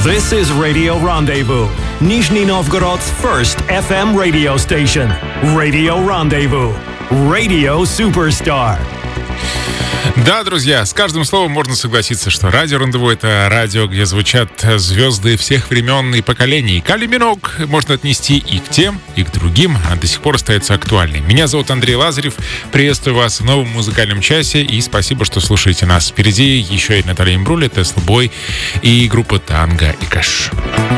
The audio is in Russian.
This is Radio Rendezvous, Nizhny Novgorod's first FM radio station. Radio Rendezvous. Radio Superstar. Да, друзья, с каждым словом можно согласиться, что радио «Рандеву» — это радио, где звучат звезды всех времен и поколений. Кали Миноуг можно отнести и к тем, и к другим, а до сих пор остается актуальной. Меня зовут Андрей Лазарев, приветствую вас в новом музыкальном часе и спасибо, что слушаете нас. Впереди еще и Наталья Имбруля, Тесла Бой и группа Танго и Кэш.